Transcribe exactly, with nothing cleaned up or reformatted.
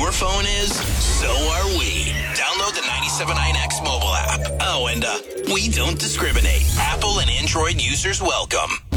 your phone is, so are we. Download the ninety-seven point nine X mobile app. Oh, and uh, we don't discriminate. Apple and Android users welcome.